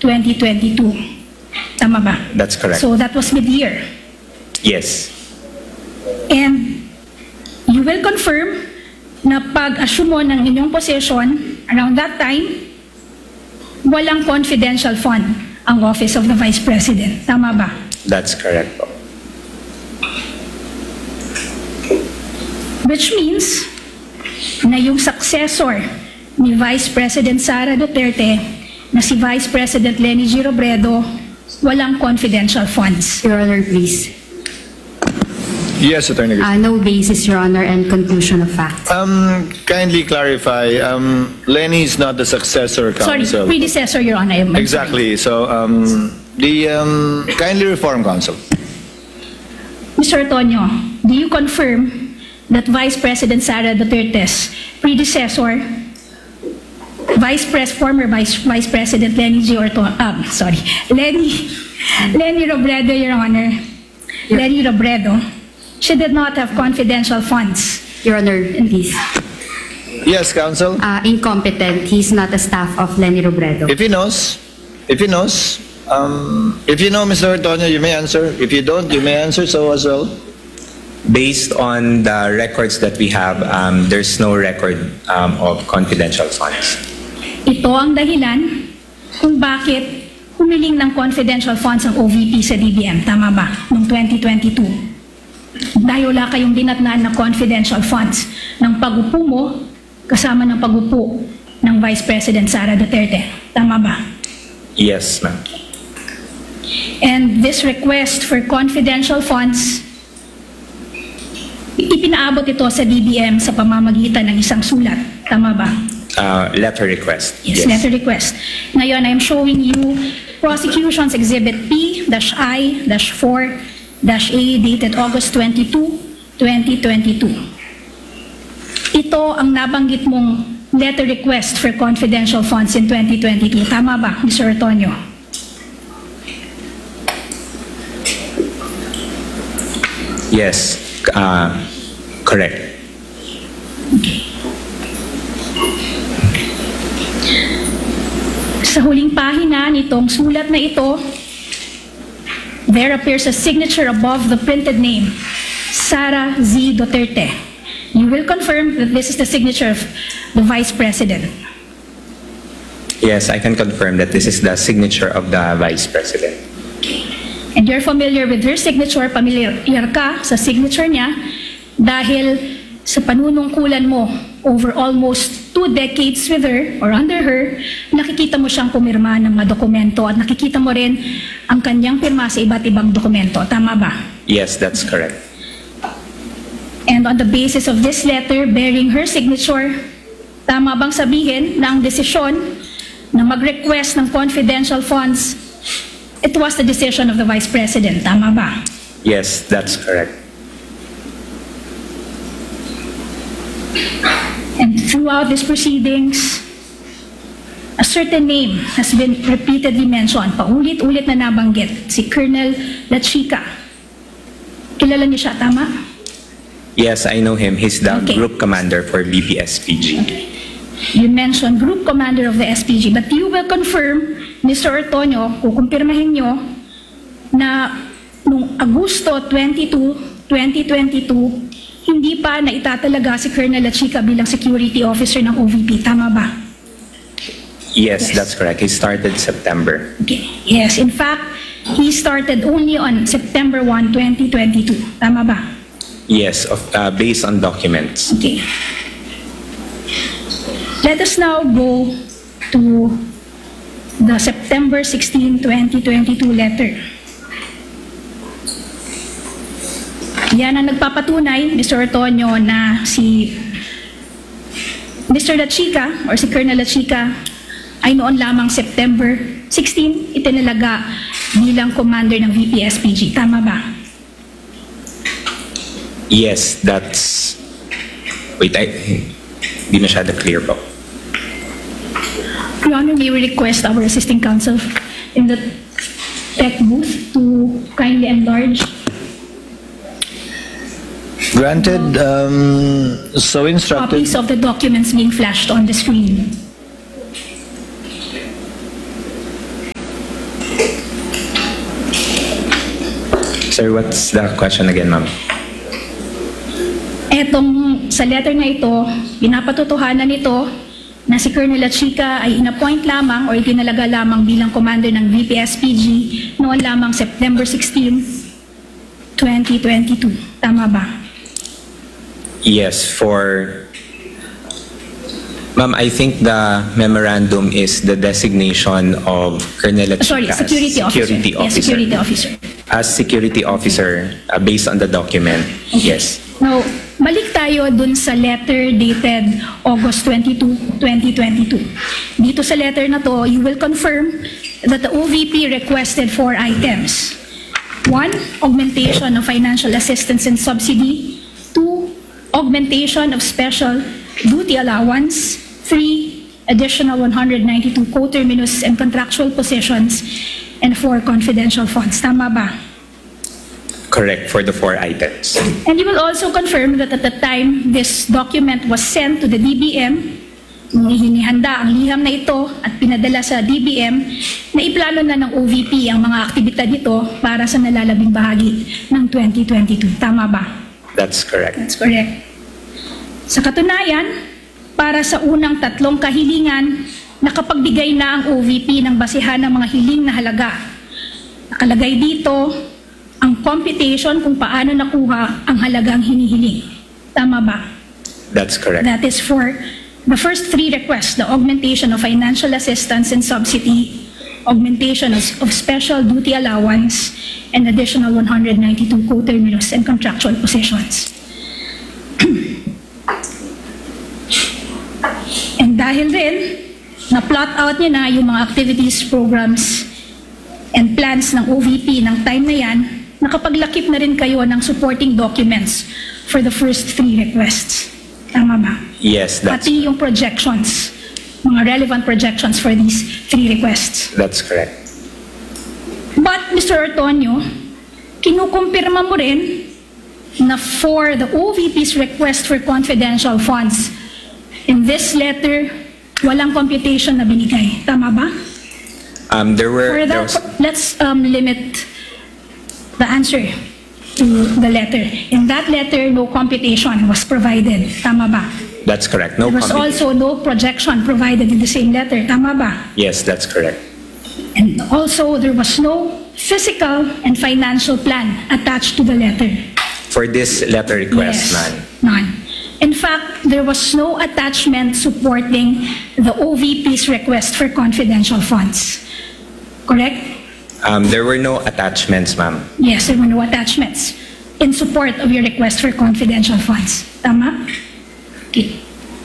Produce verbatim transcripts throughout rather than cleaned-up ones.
twenty twenty-two. Tama ba? That's correct. So that was mid-year. Yes. And you will confirm na pag-assume mo ng inyong position around that time, walang confidential fund ang Office of the Vice President. Tama ba? That's correct po. Which means na yung successor ni Vice President Sara Duterte na si Vice President Leni G. Robredo, walang confidential funds. Your Honor, please. Yes, Attorney. Uh, no basis, Your Honor, and conclusion of fact. Um, kindly clarify, um, Lenny is not the successor Sorry, counsel. predecessor, Your Honor. I'm sorry. Exactly. So, um, the um, kindly reform counsel. Mister Antonio, do you confirm that Vice President Sara Duterte's predecessor, Vice Pres, former Vice, Vice President Leni G. Orto, um, sorry, Leni, Leni Robredo, Your Honor, Leni Robredo, she did not have confidential funds. Your Honor, please. Yes, counsel. Uh, incompetent. He's not a staff of Leni Robredo. If he knows, if he knows, um, if you know, Mister Antonio, you may answer. If you don't, you may answer so as well. Based on the records that we have, um, there's no record um, of confidential funds. Ito ang dahilan kung bakit humiling ng confidential funds ang O V P sa D B M. Tama ba? Noong twenty twenty-two. Dahil wala kayong dinatnaan na confidential funds ng pag-upo mo kasama ng pag-upo ng Vice President Sara Duterte. Tama ba? Yes, ma'am. And this request for confidential funds, ipinaabot ito sa D B M sa pamamagitan ng isang sulat. Tama ba? Uh, letter request. Yes, letter request. Ngayon, I'm showing you Prosecution's Exhibit P-I four A dated August twenty-second, twenty twenty-two. Ito ang nabanggit mong letter request for confidential funds in twenty twenty-two. Tama ba, Mister Antonio? Yes, uh, correct. Okay. Sa huling pahina nitong sulat na ito, there appears a signature above the printed name, Sara Z. Duterte. You will confirm that this is the signature of the Vice President. Yes, I can confirm that this is the signature of the Vice President. And you're familiar with her signature, familiar ka sa signature niya dahil sa panunungkulan mo over almost two decades with her or under her, nakikita mo siyang pumirma ng mga dokumento at nakikita mo rin ang kanyang pirma sa iba't ibang dokumento. Tama ba? Yes, that's correct. And on the basis of this letter bearing her signature, tama bang sabihin na ang desisyon na mag-request ng confidential funds, it was the decision of the Vice President. Tama ba? Yes, that's correct. And throughout these proceedings, a certain name has been repeatedly mentioned, paulit-ulit na nabanggit, si Colonel La Chica. Kilala niyo siya, tama? Yes, I know him. He's the Okay. group commander for B P S P G. You mentioned group commander of the S P G, but you will confirm, Mister Ortonio, kukumpirmahin niyo na noong Agosto twenty-second, twenty twenty-two, hindi pa na itatalaga si Colonel La Chica bilang security officer ng O V P. Tama ba? Yes, Yes. that's correct. He started September. Okay. Yes, in fact, he started only on September first, twenty twenty-two. Tama ba? Yes, of, uh, based on documents. Okay. Let us now go to the September sixteenth, twenty twenty-two letter. Yan ang nagpapatunay, Mister Ortonio, na si Mister La Chica or si Colonel La Chica ay noon lamang September sixteenth itinalaga bilang commander ng V P S P G. Tama ba? Yes, that's... Wait, I... Di masyado clear po. Your Honor, may we request our assisting counsel in the tech booth to kindly enlarge. Granted, um, so instructed. Copies of the documents being flashed on the screen. Sir, what's the question again, ma'am? Etong sa letter na ito, pinapatotohanan nito na si Colonel Achica ay inappoint lamang o itinalaga lamang bilang commander ng V P S P G noon lamang September sixteenth, twenty twenty-two. Tama ba? Yes, for... Ma'am, I think the memorandum is the designation of Colonel Achica Sorry, as security officer. security Yes, officer. security officer. As security officer, uh, based on the document. Yes. Now, balik tayo dun sa letter dated August twenty-second, twenty twenty-two. Dito sa letter na to, you will confirm that the O V P requested four items. One, augmentation of financial assistance and subsidy. Two, augmentation of special duty allowance. Three, additional one hundred ninety-two co-terminus and contractual positions. And four, confidential funds. Tama ba? Correct, for the four items. And you will also confirm that at the time this document was sent to the D B M, nung hinihanda ang liham na ito at pinadala sa D B M, na iplano na ng O V P ang mga aktibidad nito para sa nalalabing bahagi ng twenty twenty-two. Tama ba? That's correct. That's correct. Sa katunayan, para sa unang tatlong kahilingan, nakapagbigay na ang O V P ng basihan ng mga hiling na halaga. Nakalagay dito ang computation kung paano nakuha ang halagang hinihiling. Tama ba? That's correct. That is for the first three requests, the augmentation of financial assistance and subsidy, augmentation of, of special duty allowance, and additional one hundred ninety-two co-terminus and contractual positions. And dahil rin, na-plot out niya na yung mga activities, programs, and plans ng O V P ng time na yan, nakapaglakip na rin kayo ng supporting documents for the first three requests. Tama ba? Yes, that's, Pati yung projections, mga relevant projections for these three requests. that's correct. But, Mister Ortonio, kinukumpirma mo rin na for the O V P's request for confidential funds, in this letter, walang computation na binigay. Tama ba? Um, there were... For there that, was- let's um, limit the answer to the letter. In that letter, no computation was provided. Tama ba? that's correct. No There was computation. also no projection provided in the same letter. Tama ba? Yes, that's correct. And also, there was no physical and financial plan attached to the letter. For this letter request, Yes, none. none. In fact, there was no attachment supporting the O V P's request for confidential funds. Correct? Um, there were no attachments, ma'am. Yes, there were no attachments in support of your request for confidential funds. Tama? Okay.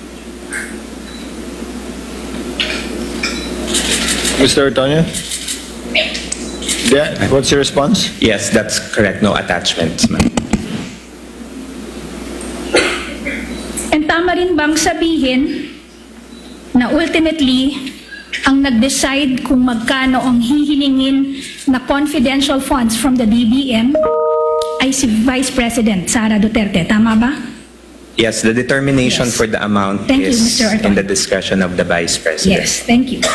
Mister Antonio? Yeah, what's your response? Yes, that's correct. No attachments, ma'am. And tama rin bang sabihin na ultimately, ang nag-decide kung magkano ang hihilingin na confidential funds from the D B M ay si Vice President Sara Duterte. Tama ba? Yes, the determination Yes. for the amount Thank you, is Mister Arton. in the discretion of the Vice President. Yes, thank you.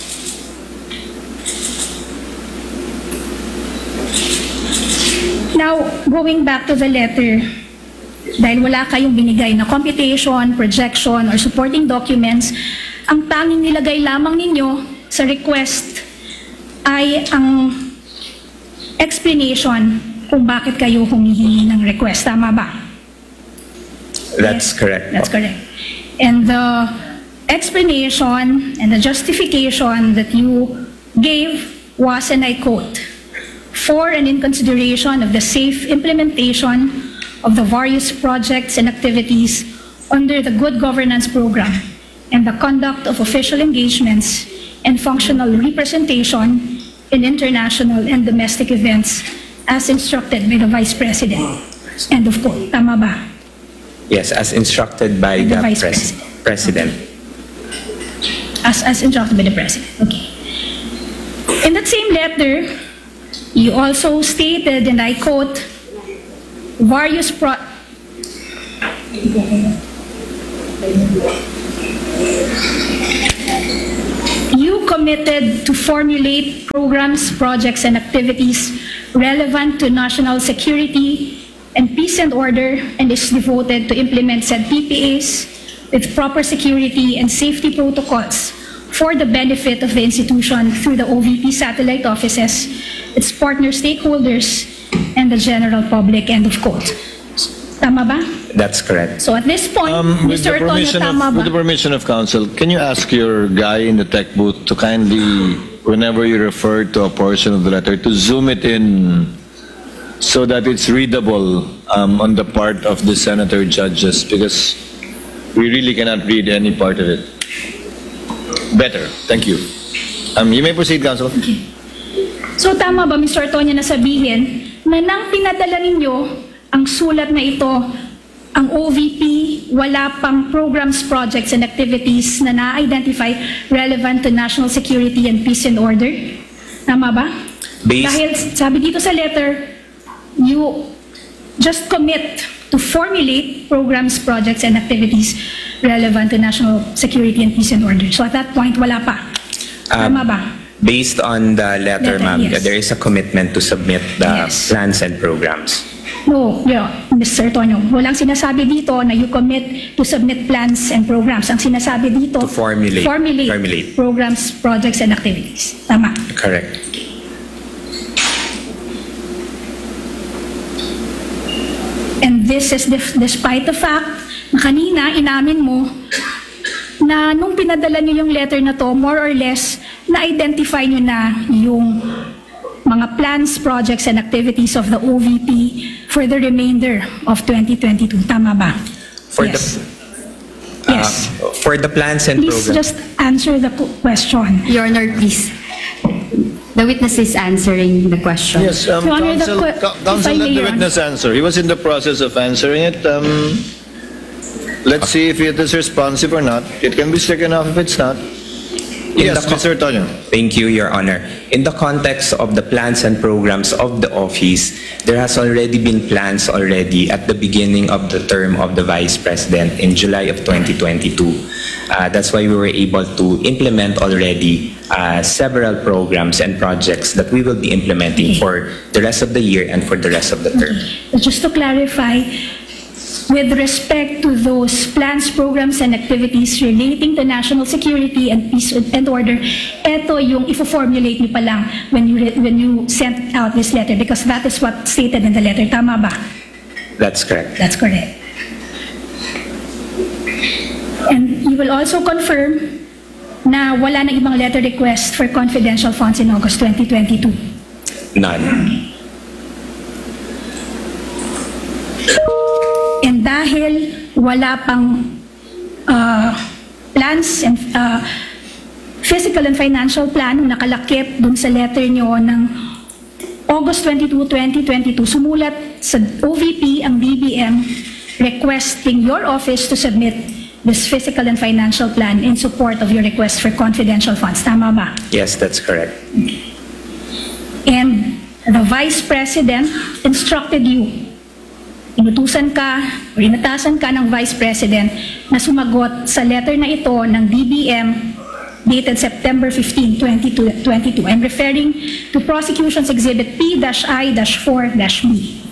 Now, going back to the letter, dahil wala kayong binigay na computation, projection, or supporting documents, ang tanging nilagay lamang ninyo sa request ay ang explanation kung bakit kayo humihingi ng request. Tama ba? That's Yes, correct. That's po. correct. And the explanation and the justification that you gave was, and I quote, for and in consideration of the safe implementation of the various projects and activities under the Good Governance Program and the conduct of official engagements and functional representation in international and domestic events as instructed by the Vice President. End of quote. Tama ba? Yes, as instructed by By the the, Vice pres- President. As, as instructed by the President. Okay. In that same letter, you also stated, and I quote, various pro... You committed to formulate programs, projects, and activities relevant to national security and peace and order, and is devoted to implement said P P As with proper security and safety protocols for the benefit of the institution through the O V P satellite offices, its partner stakeholders, and the general public, end of quote. Tama ba? That's correct. So at this point, Um, with Mister the Antonio, permission of, tama ba? with the permission of council, can you ask your guy in the tech booth to kindly, whenever you refer to a portion of the letter, to zoom it in so that it's readable um, on the part of the senator judges, because we really cannot read any part of it. Better. Thank you. Um, you may proceed, council. So tama ba, Mister Antonio, na sabihin na nang pinadala ninyo ang sulat na ito, ang O V P, wala pang programs, projects, and activities na na-identify relevant to national security and peace and order? Tama ba? Based- Dahil sabi dito sa letter, you just commit to formulate programs, projects, and activities relevant to national security and peace and order. So at that point, wala pa. Um, Tama ba? Based on the letter, Letter, ma'am, yes. there is a commitment to submit the Yes. plans and programs. No, yeah, Mister Antonio, walang sinasabi dito na you commit to submit plans and programs. Ang sinasabi dito, To formulate. formulate, Formulate. programs, projects, and activities. Tama. Correct. And this is dif- despite the fact na kanina inamin mo na nung pinadala niyo yung letter na to, more or less, na-identify niyo na yung mga plans, projects, and activities of the O V P for the remainder of twenty twenty-two. Tama ba? For yes. the yes. uh, for the plans and Please programs. just answer the qu- question. Your Honor, please. The witness is answering the question. Yes, um, Your Honor, the council, que- co- if council I let may, the Your witness answer. He was in the process of answering it. Um, let's see if it is responsive or not. It can be stricken off if it's not. In Yes, the co- Mister Antonio. Thank you, Your Honor. In the context of the plans and programs of the office, there has already been plans already at the beginning of the term of the Vice President in July of twenty twenty-two. Uh, that's why we were able to implement already uh, several programs and projects that we will be implementing for the rest of the year and for the rest of the term. So just to clarify, with respect to those plans, programs, and activities relating to national security and peace and order, eto yung ifo-formulate niyo pa lang when you, re- when you sent out this letter, because that is what stated in the letter. Tama ba? That's correct. That's correct. And you will also confirm na wala nang ibang letter request for confidential funds in August twenty twenty-two. None. And dahil wala pang uh, plans and uh, physical and financial plan na nakalakip dun sa letter nyo ng August twenty-second, twenty twenty-two, sumulat sa O V P ang B B M requesting your office to submit this physical and financial plan in support of your request for confidential funds. Tama ba? Yes, that's correct. And the Vice President instructed you, inutusan ka o inatasan ka ng Vice President na sumagot sa letter na ito ng B B M dated September fifteenth, twenty twenty-two. I'm referring to Prosecution's Exhibit P I four B.